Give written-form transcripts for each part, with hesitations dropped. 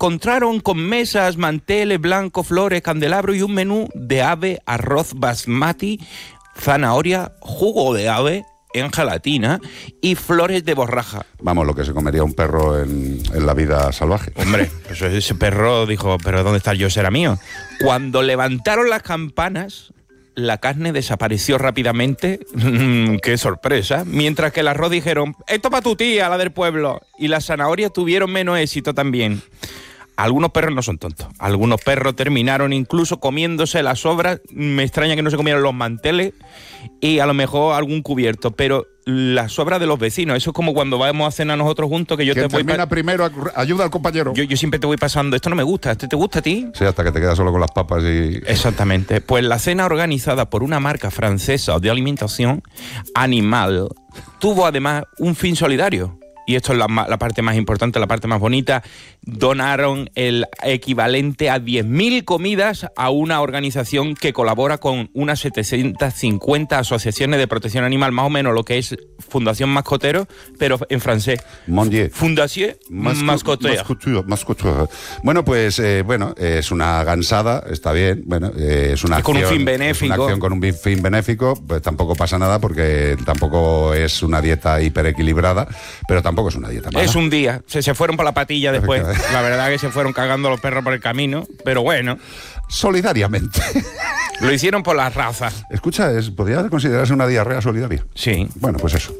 encontraron con mesas, manteles blancos, flores, candelabros y un menú de ave, arroz basmati, zanahoria, jugo de ave en gelatina y flores de borraja. Vamos, lo que se comería un perro en la vida salvaje. Hombre, ese perro dijo, ¿pero dónde está el yo será mío? Cuando levantaron las campanas, la carne desapareció rápidamente. ¡Qué sorpresa! Mientras que el arroz dijeron, esto para tu tía, la del pueblo. Y las zanahorias tuvieron menos éxito también. Algunos perros no son tontos. Algunos perros terminaron incluso comiéndose las sobras. Me extraña que no se comieran los manteles y a lo mejor algún cubierto. Pero las sobras de los vecinos, eso es como cuando vamos a cenar nosotros juntos, que yo te voy... termina primero, ayuda al compañero. Yo siempre te voy pasando, esto no me gusta, ¿este te gusta a ti? Sí, hasta que te quedas solo con las papas y... Exactamente. Pues la cena organizada por una marca francesa de alimentación animal tuvo además un fin solidario. Y esto es la parte más importante, la parte más bonita. Donaron el equivalente a 10.000 comidas a una organización que colabora con unas 750 asociaciones de protección animal, más o menos lo que es Fundación Mascotero, pero en francés. Mon Dieu. Fundación Mascotero. Bueno, pues es una gansada, está bien. Bueno, es una acción, con un fin benéfico. Es una acción con un fin benéfico, pues tampoco pasa nada porque tampoco es una dieta hiperequilibrada, pero tampoco es una dieta mala. Es un día, se fueron por la patilla después. La verdad que se fueron cagando los perros por el camino, pero bueno. Solidariamente. Lo hicieron por las razas. Escucha, ¿podría considerarse una diarrea solidaria? Sí. Bueno, pues eso.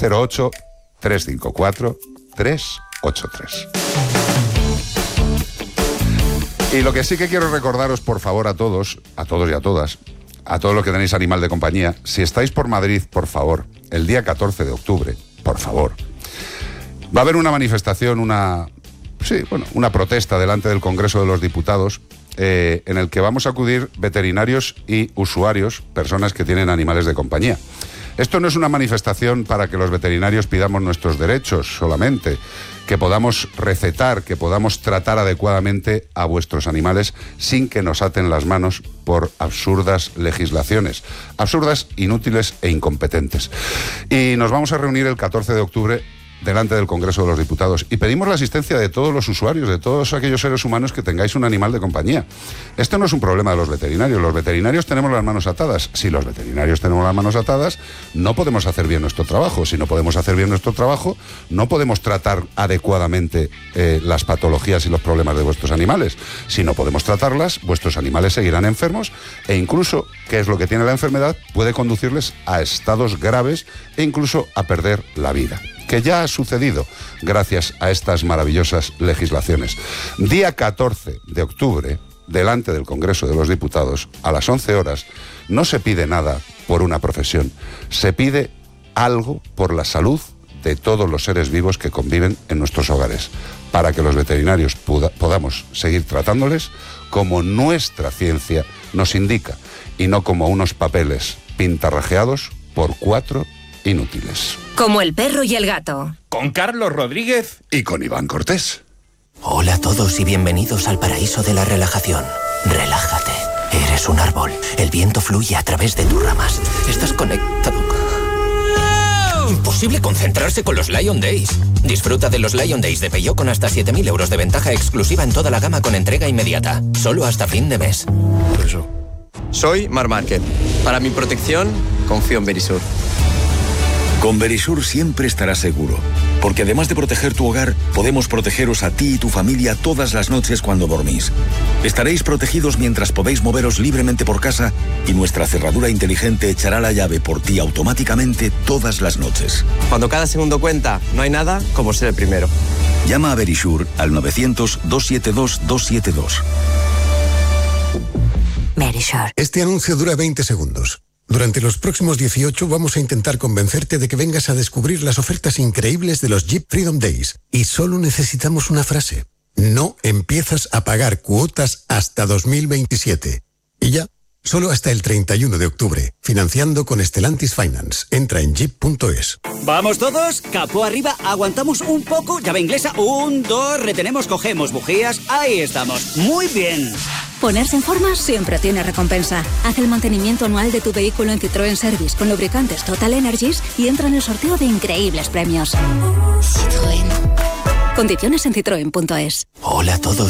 608-354-383. Y lo que sí que quiero recordaros, por favor, a todos y a todas, a todos los que tenéis animal de compañía, si estáis por Madrid, por favor, el día 14 de octubre, por favor, va a haber una manifestación, una protesta delante del Congreso de los Diputados, en el que vamos a acudir veterinarios y usuarios, personas que tienen animales de compañía. Esto no es una manifestación para que los veterinarios pidamos nuestros derechos solamente, que podamos recetar, que podamos tratar adecuadamente a vuestros animales sin que nos aten las manos por absurdas legislaciones, absurdas, inútiles e incompetentes. Y nos vamos a reunir el 14 de octubre delante del Congreso de los Diputados y pedimos la asistencia de todos los usuarios, de todos aquellos seres humanos que tengáis un animal de compañía. Esto no es un problema de los veterinarios tenemos las manos atadas. Si los veterinarios tenemos las manos atadas, no podemos hacer bien nuestro trabajo. Si no podemos hacer bien nuestro trabajo, no podemos tratar adecuadamente las patologías y los problemas de vuestros animales. Si no podemos tratarlas, vuestros animales seguirán enfermos e incluso, ¿qué es lo que tiene la enfermedad? Puede conducirles a estados graves e incluso a perder la vida, que ya ha sucedido gracias a estas maravillosas legislaciones. Día 14 de octubre, delante del Congreso de los Diputados, a las 11 horas, no se pide nada por una profesión, se pide algo por la salud de todos los seres vivos que conviven en nuestros hogares, para que los veterinarios podamos seguir tratándoles como nuestra ciencia nos indica, y no como unos papeles pintarrajeados por 4 inútiles. Como el perro y el gato. Con Carlos Rodríguez y con Iván Cortés. Hola a todos y bienvenidos al paraíso de la relajación. Relájate. Eres un árbol. El viento fluye a través de tus ramas. Estás conectado. Imposible concentrarse con los Lion Days. Disfruta de los Lion Days de Peugeot con hasta 7.000 euros de ventaja exclusiva en toda la gama con entrega inmediata. Solo hasta fin de mes. Eso. Soy Marc Márquez. Para mi protección, confío en Verisur. Con Verisur siempre estarás seguro, porque además de proteger tu hogar, podemos protegeros a ti y tu familia todas las noches cuando dormís. Estaréis protegidos mientras podéis moveros libremente por casa y nuestra cerradura inteligente echará la llave por ti automáticamente todas las noches. Cuando cada segundo cuenta, no hay nada como ser el primero. Llama a Verisur al 900-272-272. Verisur. Este anuncio dura 20 segundos. Durante los próximos 18 vamos a intentar convencerte de que vengas a descubrir las ofertas increíbles de los Jeep Freedom Days. Y solo necesitamos una frase. No empiezas a pagar cuotas hasta 2027. Y ya, solo hasta el 31 de octubre. Financiando con Stellantis Finance. Entra en jeep.es. ¿Vamos todos? Capó arriba, aguantamos un poco, llave inglesa, 1, 2, retenemos, cogemos bujías, ahí estamos. Muy bien. Ponerse en forma siempre tiene recompensa. Haz el mantenimiento anual de tu vehículo en Citroën Service con lubricantes Total Energies y entra en el sorteo de increíbles premios. Citroën. Condiciones en citroen.es. Hola a todos